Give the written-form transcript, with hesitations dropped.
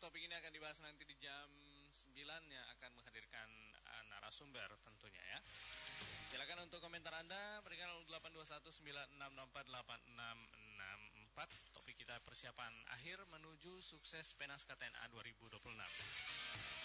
topik ini akan dibahas nanti di jam 9 yang akan menghadirkan narasumber tentunya ya. Silakan untuk komentar Anda berikan 082196648664. Topik kita persiapan akhir menuju sukses PENAS KTNA 2026.